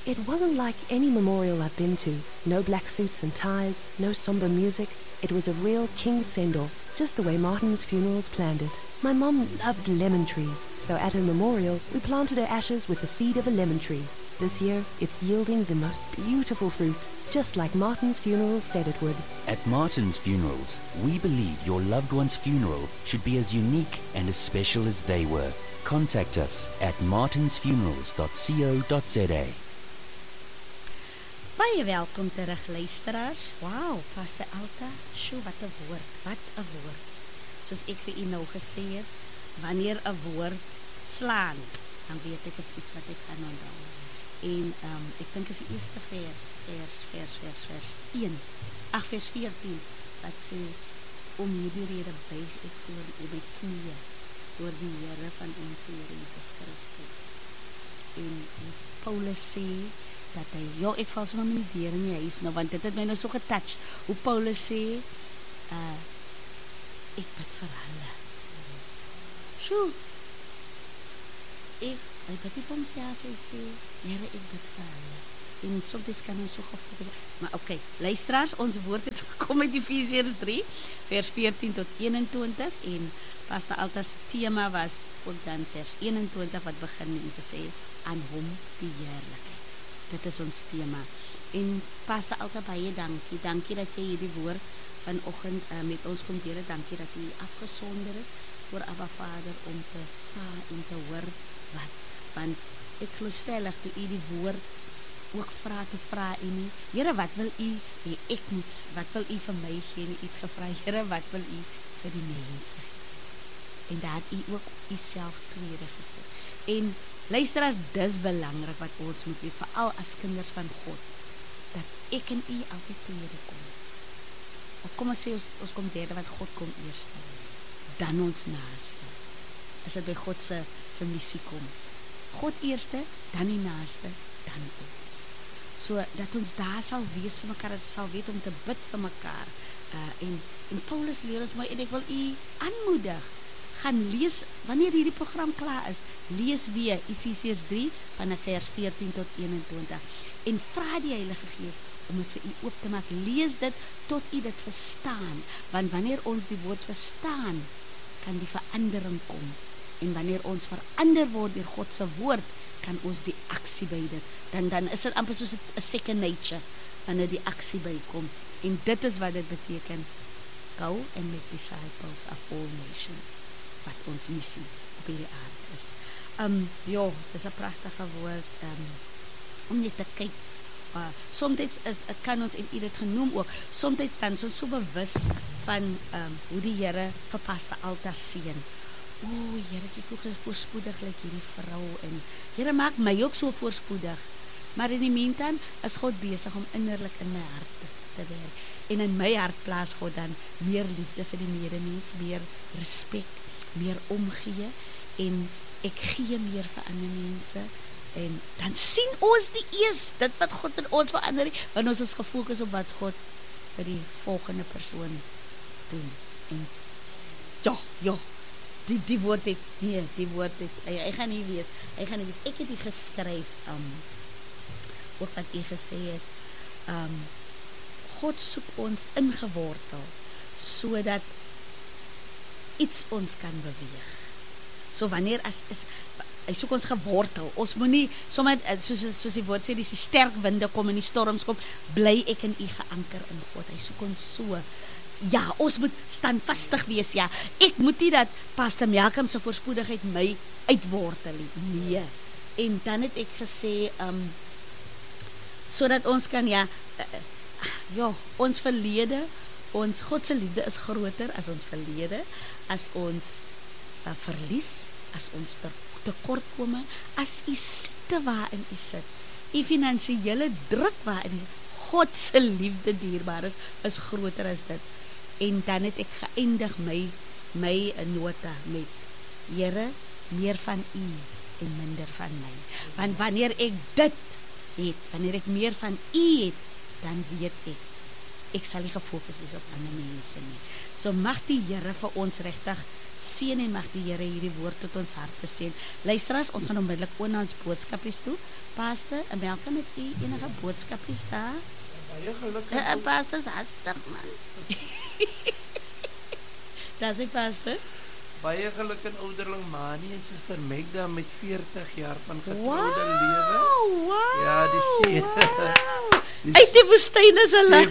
It wasn't like any memorial I've been to. No black suits and ties, no somber music. It was a real king's send-off, just the way Martin's Funerals planned it. My mom loved lemon trees, so at her memorial, we planted her ashes with the seed of a lemon tree. This year, it's yielding the most beautiful fruit, just like Martin's Funerals said it would. At Martin's Funerals, we believe your loved one's funeral should be as unique and as special as they were. Contact us at martinsfunerals.co.za. Baie welkom terug, luisteraars. Wauw, Pastor Alta, wat 'n woord, wat 'n woord. Soos ek vir u nou gesê het, wanneer 'n woord slaan, dan weet ek is iets wat ek gaan onthou. En ek dink is die eerste vers 1, vers 14, wat sê, om hierdie rede buig ek voor my knieë, voor die Here van ons Here Jesus Christus. En Paulus sê, dat hy, ek val sommer met die deur in die huis nou, want dit het my nou so getouch, hoe Paulus sê, ek bid vir hulle. Hy bid nie vir homself, hy sê, Here, ek bid vir hulle. En soms kan ons so gefokus, maar oké, luisteraars, ons woord het gekom uit Efesiërs 3, vers 14 tot 21, en Pastor Alta's thema was ook dan vers 21, wat begin en te sê, aan hom die heerlikheid. Dit is ons thema. En Pastor Alta, baie dankie. Dankie dat jy hierdie woord vanoggend met ons kom deel. Dankie dat jy afgesonder het voor Abba Vader om te vra en te hoor wat. Want ek glo stellig toe u die woord ook te vra en nie, Here, wat wil u hê ek moet, wat wil u vir my gee? En u het gevra, Here, wat wil u vir die mense? En daar het u ook u self tweede gesit. En luisteraars, dis belangrik wat ons moet weet, veral as kinders van God, dat ek en u altyd tweede kom. Of kom ons sê, ons kom derde, want God kom eerste. Dan ons naaste. As dit by God se missie kom. God eerste, dan die naaste, dan ons. So, dat ons daar sal wees vir mekaar, dat ons sal weet om te bid vir mekaar. En Paulus leer ons mooi, en ek wil u aanmoedig, gaan lees, wanneer hierdie program klaar is, lees weer Efesiërs 3 van vers 14 tot 21 en vra die Heilige Gees om dit vir u oop te maak. Lees dit tot u dit verstaan, want wanneer ons die woord verstaan, kan die verandering kom. En wanneer ons verander word deur God se woord, kan ons die aksie by dit. Dan is dit amper soos 'n second nature, wanneer die aksie bykom. En dit is wat dit beteken. Go and make disciples of all nations. Wat ons missie op hierdie aarde is. Dit is 'n pragtige woord, om net te kyk, soms kan ons, en u dit genoem ook, soms dan ons so bewus van, hoe die Here vir Pastor Alta seën. Here, kyk hoe voorspoedig lyk hierdie vrou, en Here, maak my ook so voorspoedig, maar in die meantime is God besig om innerlik in my hart te werk, en in my hart plaas God dan meer liefde vir die medemens, meer respek, meer omgee, en ek gee meer vir ander mense, en dan sien ons die dit wat God in ons verander, want ons is gefokus op wat God vir die volgende persoon doen. En die woord het, hy gaan nie wees, ek het die geskryf, ook wat jy gesê het, God soek ons ingewortel, so dat iets ons kan beweeg. So wanneer hy soek ons gewortel, ons moet nie, sommer, soos die woord sê, die sterk winde kom en die storms kom, bly ek in u geanker in God, hy soek ons so, ons moet standvastig wees, ek moet nie dat Pastor Malcolm se voorspoedigheid my uitwortel, nee, en dan het ek gesê, so dat ons kan, ons verlede, ons Godse liefde is groter as ons verlede, as ons verlies, as ons tekortkome, as u siekte waarin u sit, u finansiële druk waarin u, Godse liefde dierbaar is groter as dit. En dan het ek geëindig my nota met, Here, meer van u en minder van my. Want wanneer ek dit het, wanneer ek meer van u het, dan weet ek, ek sal nie gefokus wees op ander mense nie. So mag die Here vir ons regtig seën en mag die Here hierdie woord tot ons harte seën. Luisteraars, ons gaan onmiddellik oor na ons boodskapies toe. Pastor, welkom met u enige boodskapies daar? Baie gelukkig. Pastor is hastig, man. Dat is Pastor. Baie geluk in ouderling Mani en Suster Magda met 40 jaar van getroude lewe. Wow. Ja, die seën. Uit die woestyn is hulle.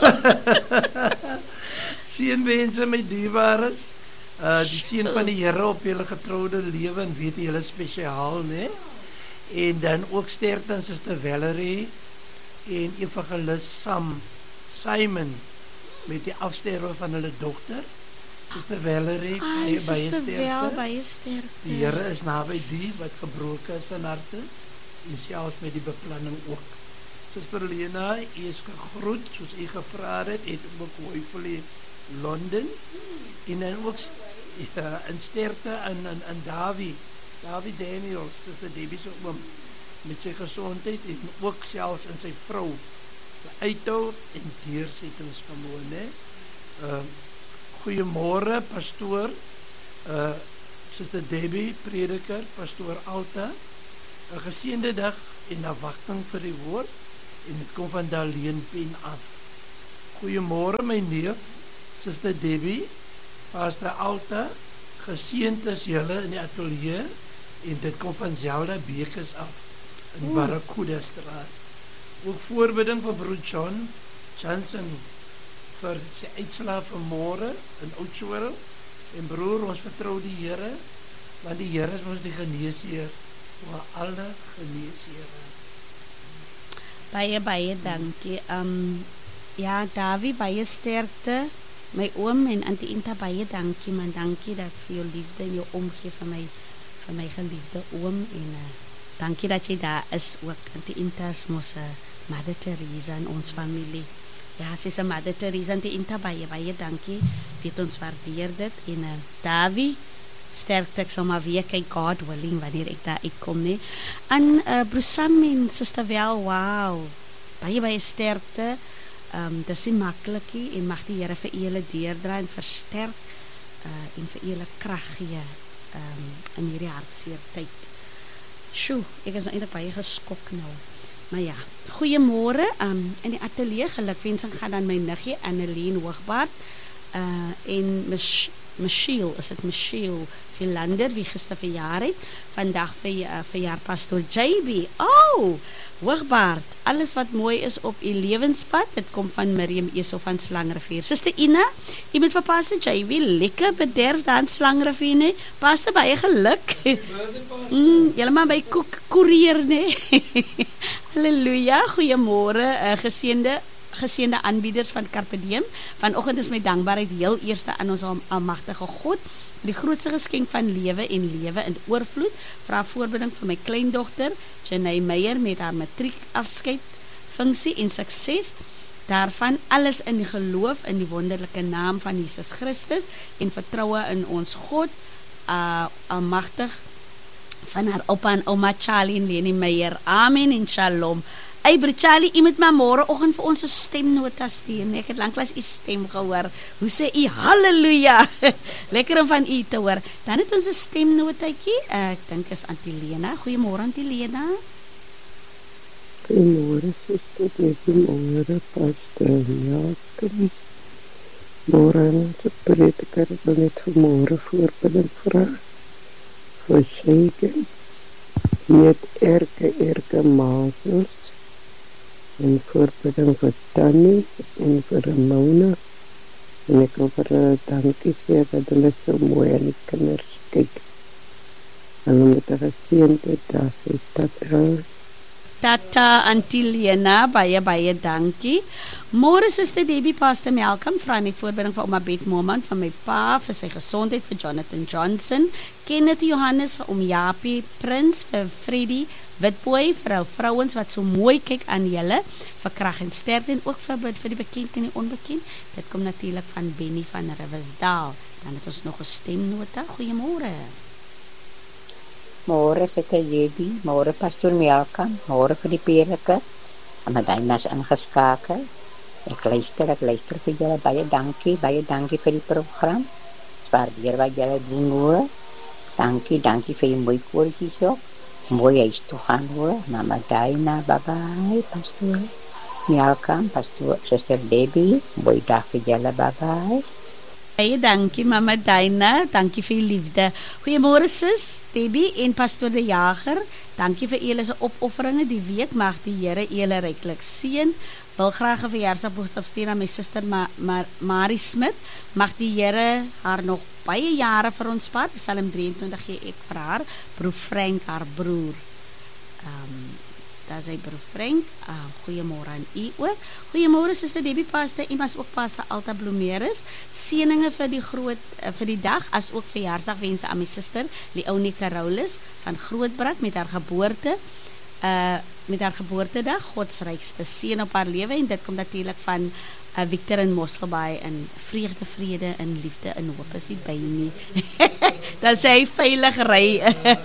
Seënwense met dierbares. Die seën van die Here op julle getroude lewe en weet julle spesiaal, né? En dan ook sterkte aan Suster Valerie en Evangelis Simon met die afsterwe van hulle dogter. Suster Valerie, baie sterkte. Die Here is naby die wat gebroken is van harte en selfs met die beplanning ook. Suster Lena, u is gegroet soos u gevra het ook hopefully Londen en dan ook in sterkte aan Dawie Daniels, Suster Debbie se oom met sy gesondheid en ook selfs in sy vrou uithou en deursettingsvermoë, né? Goeiemôre pastoor, Suster Debbie, prediker, pastoor Alta. 'n Geseënde dag en afwagting vir die woord en dit kom van Darlene Pen af. Goeiemôre my neef, Suster Debbie, Pastor Alta, geseënd is julle in die ateljee en dit kom van Zelda Bekes af in Barracuda straat. Ook voorbidding vir broer John Johnson vir sy uitslaaf vanmôre in Oudtshoorn en broer, ons vertrou die Here want die Here is ons die geneesheer vir alle geneesheere. Baie dankie. Ja, Dawie, baie sterkte. My oom en Auntie Inta, baie dankie man, dankie dat vir jou liefde en jou omgee vir my geliefde oom en dankie dat jy daar is ook. Auntie Inta is mos Mother Teresa in ons familie. Ja, sy is 'n Mother Teresa. Auntie Inta, baie dankie. Weet ons waardeer dit en Dawie, sterkte, ek sal maar weer kyk God willing wanneer ek daar uitkom nie. En broer Sam en Suster Wel, wow, baie sterkte. Dis nie maklikie en mag die Here vir julle deurdra en versterk en vir julle krag gee in hierdie hartseer tyd. Sjoe, ek is nou eintlik baie geskok nou. Maar ja, goeiemôre. In die ateljee gelukwensing gaan dan my niggie Annelien Hoogbaard en Michiel Philander, wie gister verjaar het. Vandag verjaar pastoor JB. Oh, Hoogbaard, alles wat mooi is op u lewenspad, dit kom van Miriam Esau van Slangrivier. Suster Ina, jy moet vir pastoor JB lekker bederf daar in Slangrivier, nee. Pastoor, baie geluk. Julle maar by koerier, nee. Halleluja, goeiemôre, geseënde aanbieders van Carpe Diem. Vanoggend is my dankbaarheid heel eerste aan ons almagtige God, die grootste geskenk van lewe en lewe in oorvloed. Vra voorbidding vir my kleindogter Janay Meyer met haar matriekafskeid funksie en sukses daarvan, alles in die geloof in die wonderlike naam van Jesus Christus en vertroue in ons God almagtig, van haar oupa en ouma Charlie en Leni Meyer. Amen en shalom. Hey broer Charlie, u moet maar môreoggend vir ons 'n stemnota stuur, nee, ek het lanklaas u stem gehoor. Hoe sê u halleluja? Lekker om van u te hoor. Dan het ons 'n stemnotaatjie. Ek dink is Auntie Lena. Goeiemôre Auntie Lena. Goeiemôre suster, goeiemôre pastoor Jakob. Môre ons prediker wil net vanmôre voorbidding vra vir Shaken. Hier Erke Maasels en voorbidding vir Tannie en vir Ramona en ek wil vir dankie sê dat hulle so mooi aan die kinders kyk en hulle met 'n geseënde dag het. Tata Auntie Lena, baie dankie. Môre Suster Debbie, Pastor Malcolm, vra net voorbidding vir ouma Bet Moman, van my pa, vir sy gesondheid, vir Jonathan Johnson, Kenneth Johannes, vir oom Japie Prins, vir Freddy Witboy, vir al vrouens wat so mooi kyk aan julle, vir krag en sterkte en ook vir die bekend en die onbekend. Dit kom natuurlik van Benny van Riversdal. Dan het ons nog 'n stemnota. Goeiemôre. Môre Suster Debbie, môre pastoor Malcolm, môre vir die prediker. En my byna is ingeskakel. Ek luister vir julle, baie dankie vir die program. Waardeer wat julle doen hoor. Dankie vir die mooi koortjies ook. Mooi huis toe gaan hoor. Mama Daina, bye-bye, pastoor. Welkom, pastoor, Suster Debbie. Mooi dag vir julle, bye-bye. Baie dankie Mama Daina, dankie vir die liefde. Goeiemôre sis, Debbie en Pastoor De Jager. Dankie vir julle se opofferinge die week. Mag die Here julle ryklik seën. Wil graag 'n verjaarsdagboodskap stuur aan my suster Marie Smit. Mag die Here haar nog baie jare vir ons spaar. Psalm 23 gee ek vir haar. Broer Frank, haar broer. Daar sê broer Frank, goeiemôre aan u ook. Goeiemôre suster Debbie, Pastor Imas ook Pastor Alta Bloemeris. Seëninge vir die vir die dag, as ook verjaarsdagwense aan my suster Leonie Carolus van Grootbrak met haar geboortedag. God se rykste seën op haar lewe, en dit kom natuurlik van Victor in Mosselbaai, in vreugde, vrede en liefde en hoop is nie by nie. Dan sê hy veilig ry.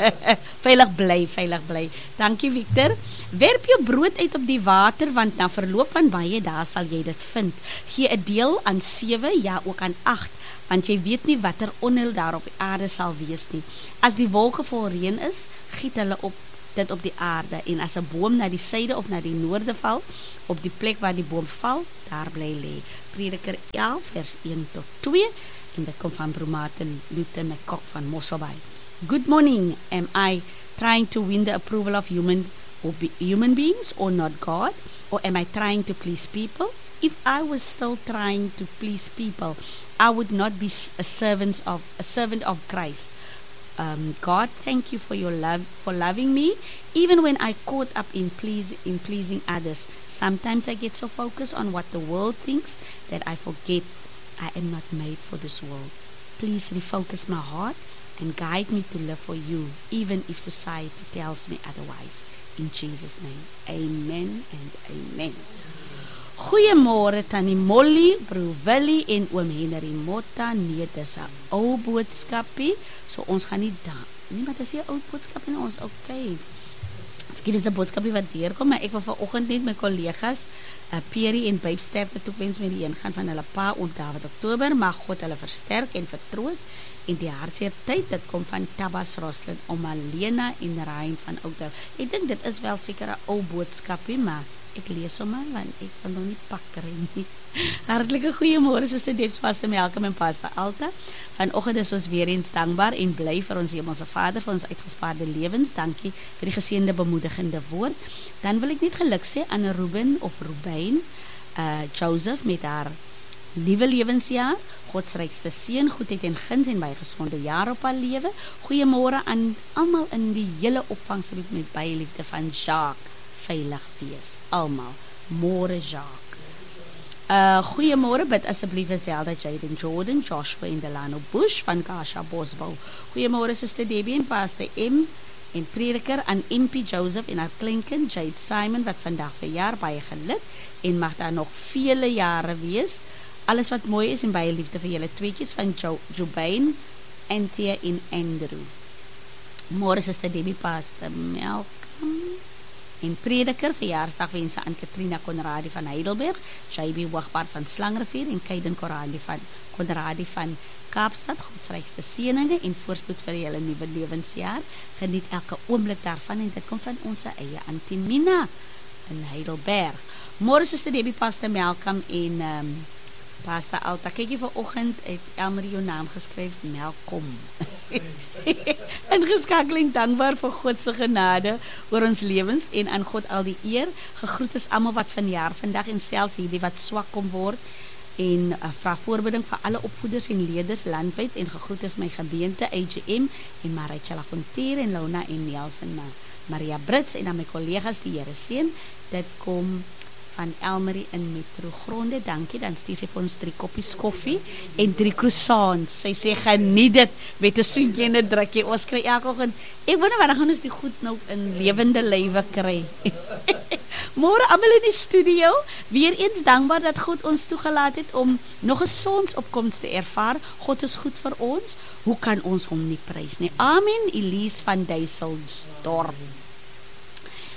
veilig bly. Dankie Victor. Werp jou brood uit op die water, want na verloop van baie dae sal jy dit vind. Gee 'n deel aan 7, ja ook aan 8, want jy weet nie watter onheil daar op die aarde sal wees nie. As die wolke vol reën is, giet hulle dit op die aarde, en as 'n boom na die suide of na die noorde val, op die plek waar die boom val, daar bly lê. Prediker 11 vers 1 tot 2, en dit kom van Broer Martin Luther McCock van Mosselbaai. Good morning. Am I trying to win the approval of human beings or not God? Or am I trying to please people? If I was still trying to please people, I would not be a servant of Christ. God, thank you for your love, for loving me, even when I caught up in pleasing others. Sometimes I get so focused on what the world thinks that I forget I am not made for this world. Please refocus my heart and guide me to live for you, even if society tells me otherwise. In Jesus' name, amen and amen. Goeiemôre Tannie Molly, Broer Willie en Oom Henry Motta. Nee, dis 'n ou boodskapie. So ons gaan nie nie, maar dis 'n ou boodskap en ons okay. Miskien is die boodskapie wat deurkom, maar ek wil vanoggend net my kollegas Peri en Babe sterkte toewens met die ingaan van hulle pa on David Oktober. Mag God hulle versterk en vertroos en die hartseer tyd. Dit kom van Tabas Roslin, Oma Lena en Ryan van Oudtshoorn. Ek dink dit is wel seker 'n ou boodskapie, maar ek lees sommer, want ek wil nog nie pak kry nie. Hartlike goeiemôre, Suster Debs, Pastor Malcolm en Pastor Alta. Vanoggend is ons weer eens dankbaar en bly vir ons Hemelse Vader vir ons uitgespaarde lewens. Dankie vir die geseënde bemoedigende woord. Dan wil ek net geluk sê aan Ruben Joseph met haar nuwe lewensjaar. God se rykste seën, goedheid en guns en baie gesonde jare op haar lewe. Goeiemôre aan almal in die hele opvanggebied met baie liefde van Jacques. Veilig wees, almal. Môre Jacques. Goeiemôre, bid asseblief vir Zelda, Jaden Jordan, Joshua en Delano Bush van Kasha Bosbou. Goeiemôre Suster Debbie en Pastor M en prediker aan MP Joseph en haar kleinkind Jade Simon wat vandag verjaar, baie geluk en mag daar nog vele jare wees. Alles wat mooi is en baie liefde vir julle tweetjies van Jobain, Anthea en Andrew. Môre Suster Debbie, Pastor Malcolm en prediker, verjaarsdagwense aan Katrina Conradi van Heidelberg, JB Hoogbaard van Slangerrivier en Kaiden Conradi van Kaapstad. God se rykste seëninge en voorspoed vir julle nuwe lewensjaar. Geniet elke oomblik daarvan en dit kom van ons eie Antimina in Heidelberg. Môre Suster Debbie, Pastor Malcolm en Pastor Alta. Kyk jy vanoggend het Elmer jou naam geskryf, Malcolm. Ingeskakeling, dankbaar vir God se genade oor ons lewens en aan God al die eer. Gegroet is almal wat vanjaar vandag en selfs hierdie wat swak kom word en vra voorbeding vir alle opvoeders en leerders landwyd en gegroet is my gemeente AGM en Maricha Lafontaine en Lona en Nielsen Maria Brits en aan my kollegas die Here seën. Dit kom van Elmarie in Metro Gronde, dankie, dan stuur sy vir ons 3 koppies koffie en 3 croissants. Sy sê geniet dit met 'n soentjie en 'n drukkie. Ons kry elke oggend. Ek wonder wanneer gaan ons die goed nou in lewende lywe kry. Môre almal in die studio, weer eens dankbaar dat God ons toegelaat het om nog 'n sonsopkoms te ervaar. God is goed vir ons. Hoe kan ons hom nie prys nie? Amen. Elise van Duisseldorp.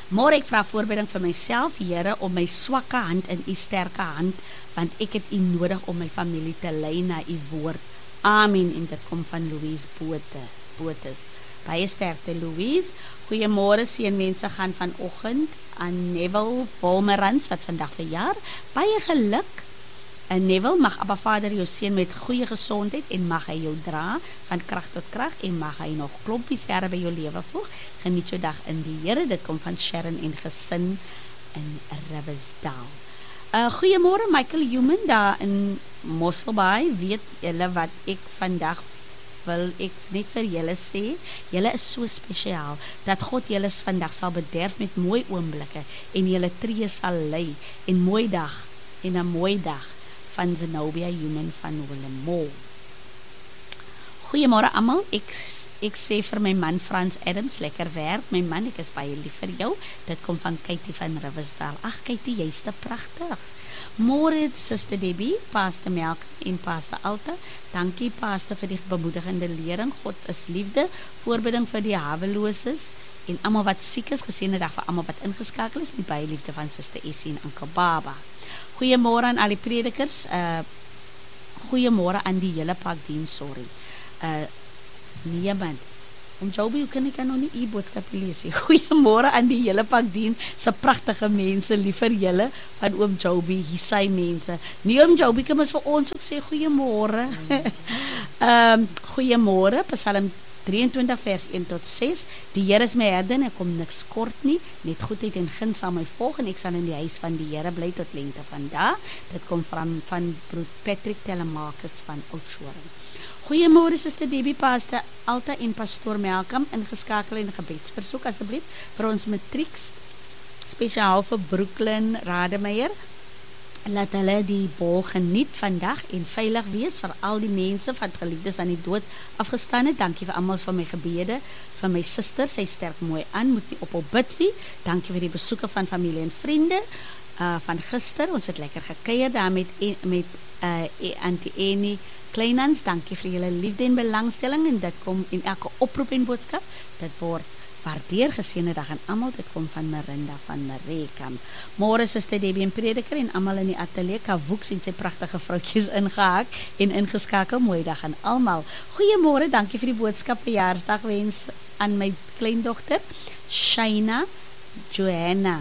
Môre ek vra voorbeding vir myself, Here, om my swakke hand in u sterke hand, want ek het u nodig om my familie te lei na u woord. Amen. En dit kom van Louise Botes. Baie sterkte, Louise. Goeiemôre, seënwense gaan vanoggend aan Neville Wolmerans, wat vandag verjaar. Baie geluk. En Neville, mag Abba Vader jou seën met goeie gesondheid en mag hy jou dra van krag tot krag en mag hy nog klompies jare by jou lewe voeg. Geniet jou dag in die Here. Dit kom van Sharon en gesin in Riversdale. Goeiemôre, Michael Human daar in Mosselbaai. Weet julle wat ek vandag wil ek net vir julle sê? Julle is so spesiaal dat God julle vandag sal bederf met mooi oomblikke en julle tree sal lei en mooi dag en 'n mooi dag van Zenobia Human van Willemore. Goeiemôre almal. Ek sê vir my man Frans Adams, lekker werk my man, ek is baie lief vir jou. Dit kom van Katie van Riversdale. Ag Katie, jy's te pragtig. Môre Suster Debbie, Pastor Melk en Pastor Alta. Dankie Pastor vir die bemoedigende lering. God is liefde. Voorbeding vir die haweloses en almal wat siek is. Geseënde dag vir almal wat ingeskakel is met baie liefde van Suster Essie en Anke Baba. Goeiemôre aan al die predikers. Goeiemôre aan die hele pak diens, sorry. Nee man, Joby, hoe kan ek nou nie u boodskap lees nie? Goeiemôre aan die hele pak diens, se pragtige mense, lief vir julle, van oom Joby, hier sy mense. Nee oom Joby, kan ons vir ons ook sê goeiemôre. Goeiemôre, Psalm 23 vers 1 tot 6. Die Here is my herder en ek kom niks kort nie. Net goedheid en guns sal my volg en ek sal in die huis van die Here bly tot lengte van dae. Dit kom van broer Patrick Telemakus van Oudtshoorn. Goeiemôre Suster Debbie, Pastor Alta en Pastoor Malcolm, ingeskakel en gebedsversoek asseblief vir ons matrieks, spesiaal vir Brooklyn Rademeier. Laat hulle die bol geniet vandag en veilig wees vir al die mense wat geliefdes aan die dood afgestaan het. Dankie vir almal vir my gebede, vir my suster, sy sterk mooi aan, moet nie ophou bid nie. Dankie vir die besoeke van familie en vriende van gister. Ons het lekker gekuier daar met Auntie Annie Kleinans. Dankie vir julle liefde en belangstelling en dit kom in elke oproep en boodskap. Dit word waardeer. Geseënde dag aan almal. Dit kom van Marinda van Marekam. Môre Suster Debbie en prediker en almal in die ateljee. Kawoeks en sy pragtige vroutjies ingehaak en ingeskakel. Mooi dag aan almal. Goeiemôre, dankie vir die boodskap verjaarsdagwens aan my kleindogter Shaina Joanna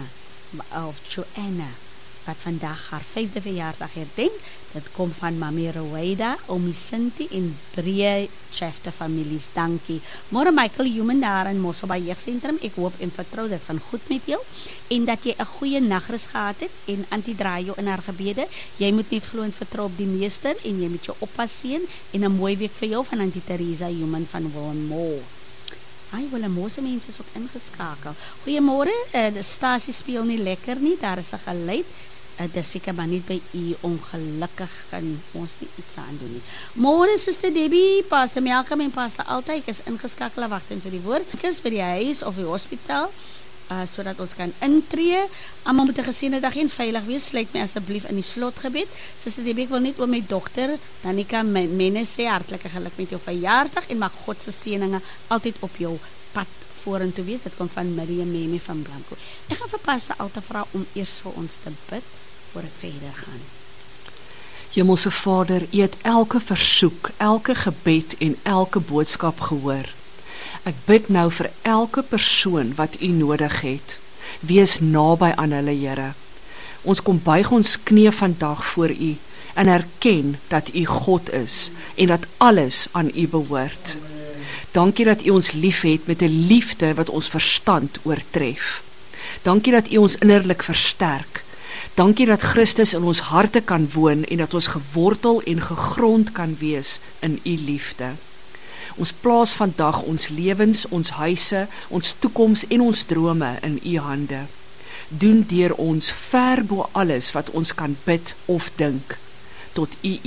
wat vandag haar 5de verjaarsdag herdenk. Dit kom van Mami Roweda, Omi Sinti en Brie Chefte families. Dankie. Môre Michael Human daar in Mosselbaai Jeugsentrum. Ek hoop en vertrou dit gaan goed met jou en dat jy 'n goeie nagrus gehad het en Auntie draai jou in haar gebede. Jy moet net glo en vertrou op die Meester en jy moet jou oppas seën en 'n mooi week vir jou van Auntie Teresa Human van Willemore. Willemore se mense is ook ingeskakel. Goeiemôre, die stasie speel nie lekker nie, daar is 'n geluid. Dis seker maar nie by u ongelukkig kan ons nie iets aan doen nie. Môre Suster Debbie, Pastor Malcolm en Pastor Alta, ek is ingeskakel en wagting vir die woord. Ek is by die huis of die hospitaal, sodat ons kan intree. Almal moet 'n geseënde dag en veilig wees. Sluit my asseblief in die slotgebed. Suster Debbie, ek wil net oor my dogter Danica Mennes sê hartlike geluk met jou verjaarsdag en mag God se seëninge altyd op jou pad vorentoe wees. Dit kom van Miriam Meme van Blanco. Ek gaan vir Pastor Alta vra om eers vir ons te bid voor ek verder gaan. Hemelse Vader, U het elke versoek, elke gebed en elke boodskap gehoor. Ek bid nou vir elke persoon wat U nodig het. Wees naby aan hulle, Here. Ons kom buig ons knie vandag voor U en erken dat U God is en dat alles aan U behoort. Dankie dat U ons lief het met 'n liefde wat ons verstand oortref. Dankie dat U ons innerlik versterk. Dankie dat Christus in ons harte kan woon en dat ons gewortel en gegrond kan wees in U liefde. Ons plaas vandag ons lewens, ons huise, ons toekoms en ons drome in U hande. Doen deur ons ver bo alles wat ons kan bid of dink, tot U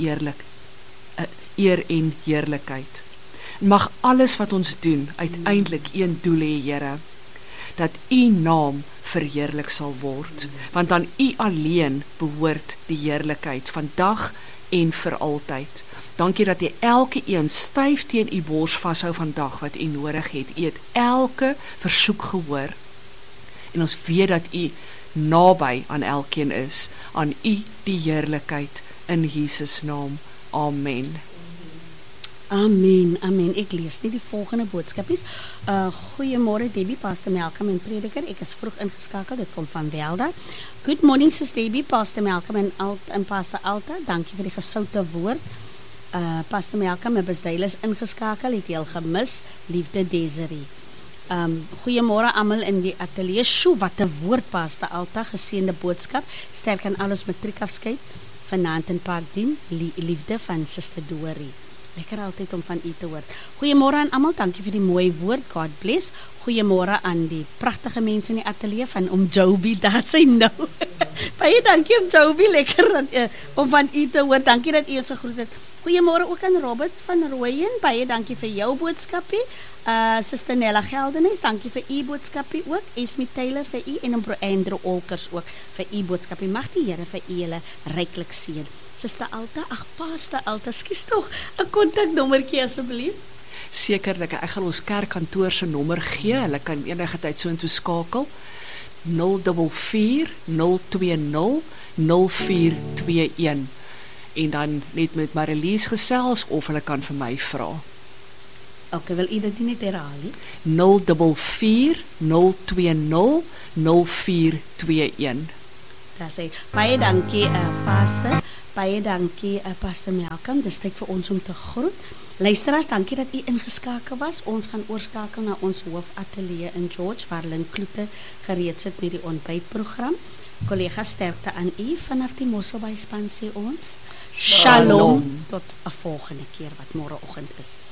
eer en heerlikheid. Mag alles wat ons doen uiteindelik een doel hê, Here, dat U naam verheerlik sal word, want aan U alleen behoort die heerlikheid vandag en vir altyd. Dankie dat U elke een styf teen U bors vashou vandag wat U nodig het. U het elke versoek gehoor en ons weet dat U naby aan elkeen is. Aan U die heerlikheid in Jesus naam. Amen. Amen, amen. Ek lees net die volgende boodskapies. Goeiemôre Debbie, Pastor Malcolm en prediker. Ek is vroeg ingeskakel, dit kom van Welda. Good morning Sis Debbie, Pastor Malcolm en Pastor Alta. Dankie vir die gesoute woord. Pastor Malcolm en Besdale is ingeskakel, het heel gemis. Liefde Desiree. Goeiemôre almal in die ateljee. Sjoe, wat 'n woord Pastor Alta, geseënde boodskap. Sterk aan alles matriekafskeid vanaand in Parkdien. Liefde van Suster Dorie. Lekker altyd om van U te hoor. Goeiemôre aan almal, dankie vir die mooi woord. God bless. Goeiemôre aan die pragtige mense in die ateljee van Oom Joby, daar sy nou. Baie dankie Oom Joby, lekker om van U te hoor. Dankie dat U ons gegroet het. Goeiemôre ook aan Robert van Rooyen. Baie dankie vir jou boodskapie. Suster Nella Geldenis, dankie vir U boodskapie ook. Esme Taylor vir U en Bro Andrew Olkers ook vir U boodskapie. Mag die Here vir U julle ryklik seën. Suster Alta, Pastor Alta, skies tog 'n kontaknommertjie asseblief. Sekerlik, ek gaan ons kerkkantoor se nommer gee. Hulle kan enige tyd so intoe skakel. 044 020 0421. En dan net met Marilies gesels of hulle kan vir my vra. Okay, wil u dit net herhaal nie? 044 020 0421. Daar sê, baie dankie Pastor. Baie dankie Pastor Malcolm. Dis tyd vir ons om te groet. Luisteraars, dankie dat u ingeskakel was. Ons gaan oorskakel na ons hoofateljee in George waar Lynn Kloete gereed sit met die ontbytprogram. Collega, sterkte aan u vanaf die Mosselbaai span sê ons. Shalom. Tot 'n volgende keer wat môreoggend is.